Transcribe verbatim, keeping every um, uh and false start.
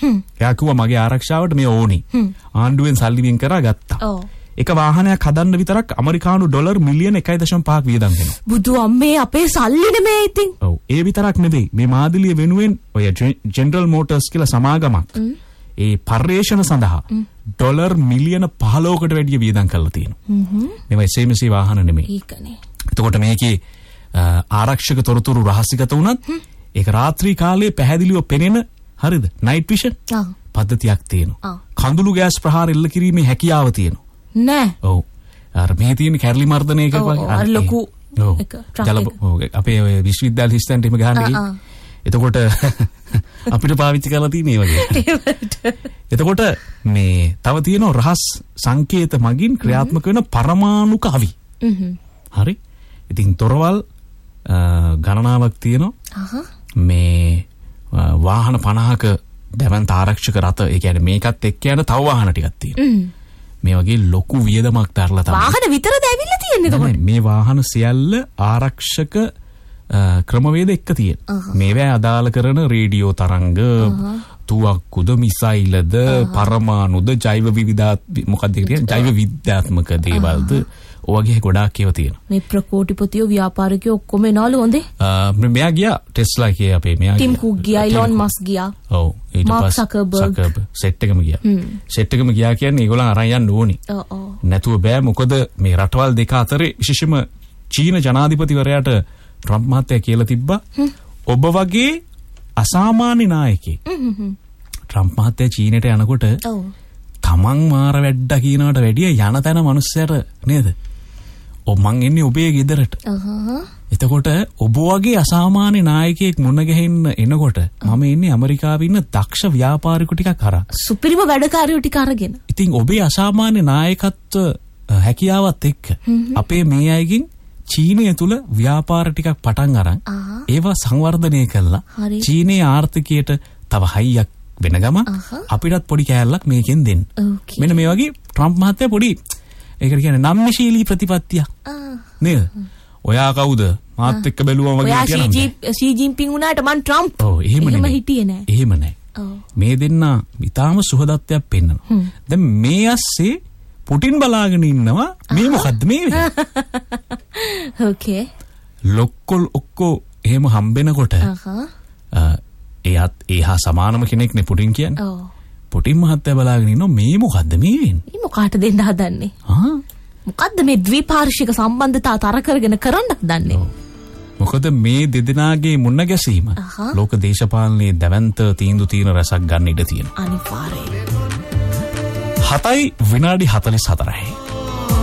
එයා කිව්වා මගේ ආරක්ෂාවට මේ ඕනි. ආණ්ඩුවෙන් සල්ලි වෙන් කරා ගත්තා. ඔව්. එක වාහනයක් හදන්න විතරක් ඇමරිකානු ඩොලර් මිලියන එකයි දශම පහක් වියදම් වෙනවා. බුදු අම්මේ අපේ සල්ලි නෙමෙයි ඉතින්. ඔව්. ඒ විතරක් නෙවෙයි. මේ මාදිලිය වෙනුවෙන් ඔය ජෙනරල් මෝටර්ස් කියලා සමාගමක් ඒ පර්යේෂණ සඳහා ඩොලර් මිලියන පහළොවකට වැඩිය වියදම් කරලා තියෙනවා. මේවා එසේ මෙසේ වාහන නෙමෙයි. ඒකනේ. එතකොට මේකේ ආරක්ෂක තොරතුරු රහසිගත වුණත් ඒක රාත්‍රී කාලයේ පැහැදිලිව පෙනෙන හරිද? නයිට් විෂන් පද්ධතියක් තියෙනවා. කඳුළු ගෑස් ප්‍රහාර එල්ල කිරීමේ හැකියාව තියෙනවා. නෑ. ඔව්. අර මේ තියෙන කැරලි මර්දනය එකක් වගේ. අර ලොකු එක ජල අපේ ඔය විශ්වවිද්‍යාල හිස්තැනට එහෙම ගහන්න ගිහින්. එතකොට අපිට පාවිච්චි කරලා තියෙන ඒ වගේ. එතකොට මේ තව තියෙනවා රහස් සංකේත මගින් ක්‍රියාත්මක වෙන පරමාණු කවි. හරි. ඉතින් තොරවල් ගණනාවක් තියෙනවා. මේ වාහන පනහක දැවන්ත ආරක්ෂක රථ ඒ කියන්නේ මේකත් එක්ක යන තව වාහන ටිකක් තියෙනවා. මේ වගේ ලොකු වියදමක් තරලා තමයි. වාහන විතරද ඇවිල්ලා තියෙන්නේ කොහොමද? මේ වාහන සියල්ල ආරක්ෂක ක්‍රමවේද එක්ක තියෙන. මේවා අදාළ කරන රේඩියෝ තරංග, තුවක්කුද, මිසයිලද, පරමාණුද, ජෛව විවිධාත් මොකක්ද කියන්නේ? ජෛව විද්‍යාත්මක දේවල්ද ඔයගේ ගොඩාක් ඒවා තියෙනවා. මේ ප්‍රකෝටිපතියෝ ව්‍යාපාරිකයෝ ඔක්කොම එනවලු හොඳේ. මෙයා ගියා ටෙස්ලා කියේ අපේ මෙයා. ටිම් කුක් ගියා, ඉලොන් මස්ක් ගියා. ඔව්. ඊට පස්සේ සකර්බර්ග් සෙට් එකම ගියා. සෙට් එකම ගියා කියන්නේ ඒගොල්ලන් අරන් යන්න ඕනි. ඔව් ඔව්. නැතුව බෑ මොකද මේ රටවල් දෙක අතරේ විශේෂම චීන ජනාධිපතිවරයාට ට්‍රම්ප් මහත්තයා කියලා තිබ්බා ඔබ වගේ අසාමාන්‍ය නායකයෙක්. ට්‍රම්ප් මහත්තයා චීනට යනකොට ඔව්. තමන් මාර වැඩ කියනකට වැඩිය යන තැන මිනිස්සුන්ට නේද? ඔබ මං එන්නේ ඔබේ ගෙදරට. එතකොට ඔබ වගේ අසාමාන්‍ය නායකයෙක් මුණ ගැහෙන්න එනකොට මම ඉන්නේ ඇමරිකාවේ ඉන්න දක්ෂ ව්‍යාපාරිකයෝ ටිකක් අරන්. සුපිරිම වැඩකාරයෝ ටික අරගෙන. ඉතින් ඔබේ අසාමාන්‍ය නායකත්ව හැකියාවත් එක්ක අපේ මේ අයගෙන් චීනය තුල ව්‍යාපාර ටිකක් පටන් අරන් ඒවා සංවර්ධනය කළා. චීනයේ ආර්ථිකයට තව හයියක් වෙන ගම අපිටත් පොඩි කෑල්ලක් මේකෙන් දෙන්න. මෙන්න මේ වගේ ට්‍රම්ප් මහත්තයා පොඩි ඒකට කියන්නේ නම්‍යශීලී ප්‍රතිපත්තියක්. නේද? ඔයා කවුද? මාත් එක්ක බැලුවා වගේ කියනවා. ඔයා ෂී ජින්පින් උනාට මං ට්‍රම්ප්. ඔව් එහෙම නෙමෙයි. එහෙම හිටියේ නෑ. එහෙම නෑ. මේ දෙන්න ඊටාම සුහදත්වයක් පෙන්නනවා. දැන් මේ ඇස්සේ පුටින් බලාගෙන ඉන්නවා මේ මොකද්ද මේ වෙන්නේ? ඕකේ. ලොක්කොල් ඔක්කො එහෙම හම්බෙනකොට එයාත් ඒහා සමානම කෙනෙක් නේ පුටින් කියන්නේ. ඔව්. පුටින් මහත්තයා බලාගෙන ඉන්නවා මේ මොකද්ද මේ වෙන්නේ? මේ මොකාට දෙන්න හදන්නේ? ආ මොකද්ද මේ ද්විපාර්ශ්වික සම්බන්ධතා තර කරගෙන කරන්න හදන්නේ? මොකද මේ දෙදෙනාගේ මුණ ගැසීම ලෝක දේශපාලනයේ දැවැන්ත තීන්දුව తీන රසක් ගන්න ඉඩ තියෙනවා. අනිවාර්යයෙන්. හතයි විනාඩි හතළිස් හතරයි.